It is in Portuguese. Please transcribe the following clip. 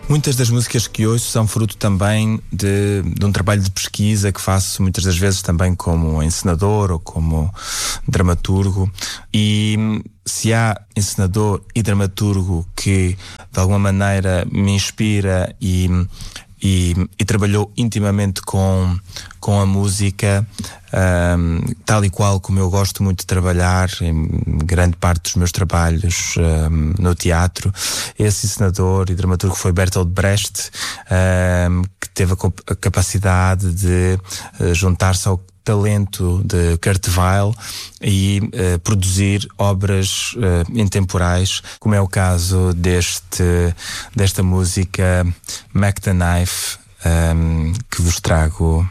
Muitas das músicas que ouço são fruto também de um trabalho de pesquisa que faço muitas das vezes também como encenador ou como dramaturgo. E se há encenador e dramaturgo que de alguma maneira me inspira e trabalhou intimamente com a música, tal e qual como eu gosto muito de trabalhar em grande parte dos meus trabalhos no teatro. Esse encenador e dramaturgo foi Bertolt Brecht, que teve a capacidade de juntar-se ao talento de Kurt Weill e produzir obras intemporais, como é o caso desta música Mac the Knife, que vos trago